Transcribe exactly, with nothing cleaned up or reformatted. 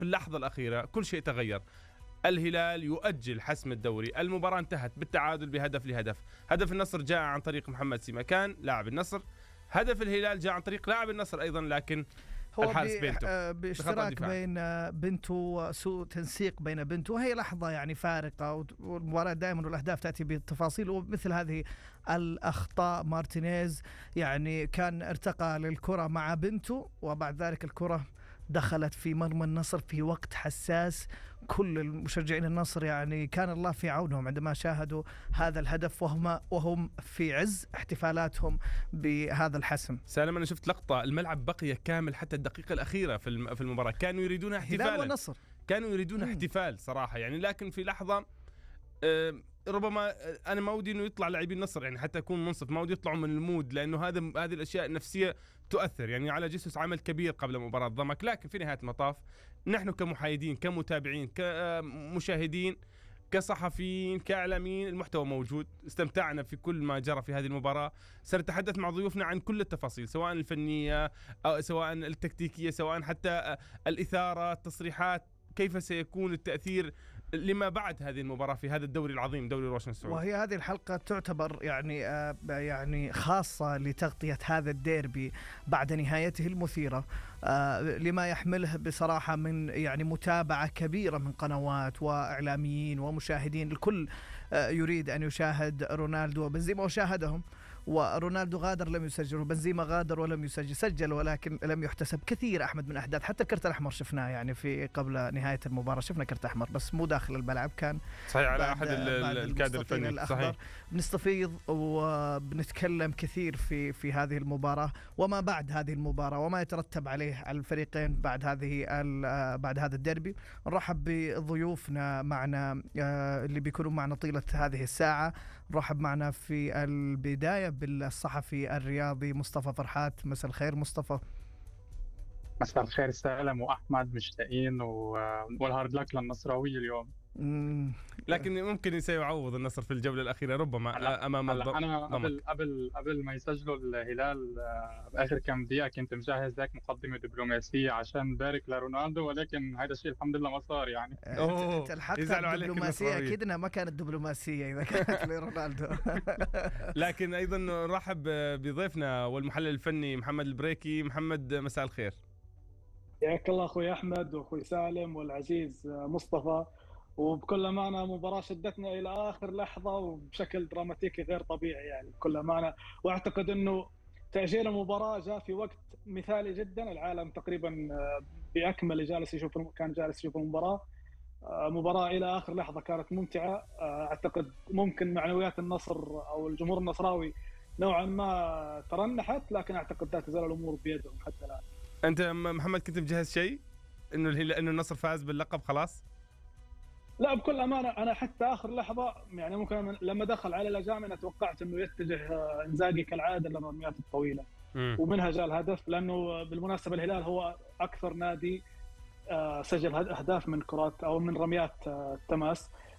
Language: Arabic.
في اللحظة الأخيرة كل شيء تغير. الهلال يؤجل حسم الدوري، المباراة انتهت بالتعادل بهدف لهدف. هدف النصر جاء عن طريق محمد سيمكان لاعب النصر، هدف الهلال جاء عن طريق لاعب النصر أيضا، لكن هو باشتراك بين بنتو وسوء تنسيق بين بنتو. وهي لحظة يعني فارقة، والمباراة دائما والأهداف تأتي بالتفاصيل، ومثل هذه الأخطاء مارتينيز يعني كان ارتقى للكرة مع بنتو، وبعد ذلك الكرة دخلت في مرمى النصر في وقت حساس. كل المشجعين النصر يعني كان الله في عونهم عندما شاهدوا هذا الهدف، وهم وهم في عز احتفالاتهم بهذا الحسم. سالم، أنا شفت لقطة الملعب بقي كامل حتى الدقيقة الأخيرة في في المباراة، كانوا يريدون احتفالا، كانوا يريدون احتفال صراحة يعني، لكن في لحظة أه ربما انا ما ودي انه يطلع لاعبين النصر يعني حتى اكون منصف، ما ودي يطلعوا من المود، لانه هذا هذه الاشياء النفسيه تؤثر يعني على جيسوس. عمل كبير قبل مباراه ضمك، لكن في نهايه المطاف نحن كمحايدين كمتابعين كمشاهدين كصحفيين كاعلاميين المحتوى موجود، استمتعنا في كل ما جرى في هذه المباراه. سنتحدث مع ضيوفنا عن كل التفاصيل سواء الفنيه او سواء التكتيكيه، سواء حتى الاثاره، التصريحات، كيف سيكون التأثير لما بعد هذه المباراة في هذا الدوري العظيم دوري روشن السعودي. وهي هذه الحلقة تعتبر يعني آه يعني خاصة لتغطية هذا الديربي بعد نهايته المثيرة، آه لما يحمله بصراحة من يعني متابعة كبيرة من قنوات وإعلاميين ومشاهدين. الكل آه يريد أن يشاهد رونالدو وبنزيما، وشاهدهم، ورونالدو غادر لم يسجل، وبنزيما غادر ولم يسجل، سجل ولكن لم يحتسب. كثير أحمد من أحداث، حتى الكرت الأحمر شفناه يعني في قبل نهاية المباراة، شفنا كرت أحمر بس مو داخل الملعب، كان صحيح على أحد الكادر الفني. صحيح. بنستفيض وبنتكلم كثير في في هذه المباراة وما بعد هذه المباراة وما يترتب عليه على الفريقين بعد هذه بعد هذا الديربي. نرحب بضيوفنا معنا اللي بيكونوا معنا طيلة هذه الساعة. نرحب معنا في البداية بالصحفي الرياضي مصطفى فرحات. مساء الخير مصطفى. مساء الخير سالم وأحمد، مشتاقين والهارد لك للنصراوي اليوم. مم. لكن ممكن سيعوض النصر في الجولة الأخيرة ربما أمام الض... أنا قبل قبل قبل ما يسجلوا الهلال بآخر كم دقيقة كنت مجهز ذاك مقدمة دبلوماسية عشان بارك لرونالدو، ولكن هذا الشيء الحمد لله ما صار يعني. أنت الحق الدبلوماسية أكيد إنها ما كانت دبلوماسية إذا كانت لرونالدو. لكن أيضا نرحب بضيفنا والمحلل الفني محمد البريكي. محمد مساء الخير. حياك الله أخوي أحمد وأخوي سالم والعزيز مصطفى. وبكل أمانة مباراة شدتنا إلى آخر لحظة وبشكل دراماتيكي غير طبيعي يعني بكل أمانة. وأعتقد أنه تأجيل المباراة جاء في وقت مثالي جدا. العالم تقريبا بأكمل جالس يشوف كان جالس يشوف المباراة. مباراة إلى آخر لحظة كانت ممتعة. أعتقد ممكن معنويات النصر أو الجمهور النصراوي نوعا ما ترنحت، لكن أعتقد لا تزال الأمور بيدهم حتى الآن. أنت محمد كنت مجهز شيء إنه إنه النصر فاز باللقب خلاص؟ لا بكل أمانة أنا حتى آخر لحظة يعني ممكن لما دخل على الأجامن توقعت إنه يتجه إنزاغي كالعادة للرميات الطويلة م. ومنها جاء الهدف، لأنه بالمناسبة الهلال هو أكثر نادي سجل أهداف من كرات أو من رميات التماس.